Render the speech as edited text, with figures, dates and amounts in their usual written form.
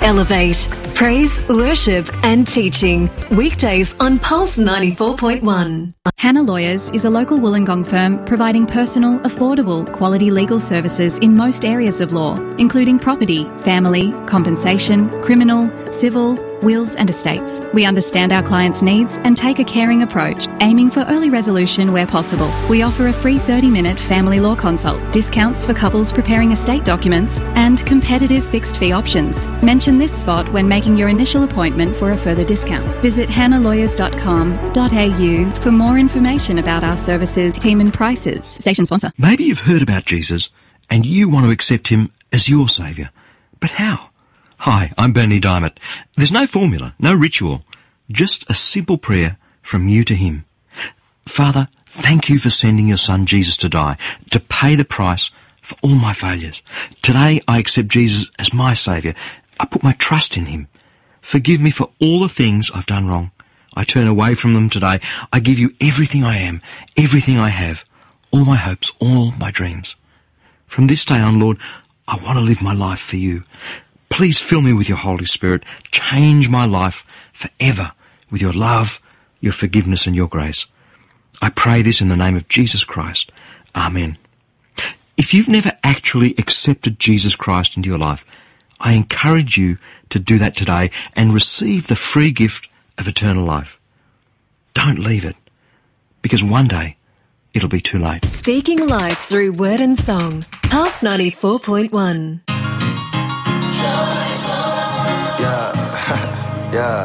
Elevate. Praise, worship and teaching. Weekdays on Pulse 94.1. Hannah Lawyers is a local Wollongong firm providing personal, affordable, quality legal services in most areas of law, including property, family, compensation, criminal, civil, wills and estates. We understand our clients' needs and take a caring approach, aiming for early resolution where possible. We offer a free 30-minute family law consult, discounts for couples preparing estate documents, and competitive fixed fee options. Mention this spot when making your initial appointment for a further discount. Visit hannalawyers.com.au for more information about our services, team and prices. Station sponsor. Maybe you've heard about Jesus and you want to accept him as your saviour. But how? Hi, I'm Bernie Diamond. There's no formula, no ritual, just a simple prayer from you to him. Father, thank you for sending your son Jesus to die, to pay the price for all my failures. Today I accept Jesus as my saviour. I put my trust in him. Forgive me for all the things I've done wrong. I turn away from them today. I give you everything I am, everything I have, all my hopes, all my dreams. From this day on, Lord, I want to live my life for you. Please fill me with your Holy Spirit. Change my life forever with your love, your forgiveness and your grace. I pray this in the name of Jesus Christ. Amen. If you've never actually accepted Jesus Christ into your life, I encourage you to do that today and receive the free gift of eternal life. Don't leave it, because one day it'll be too late. Speaking life through word and song. Pulse 94.1. Yeah.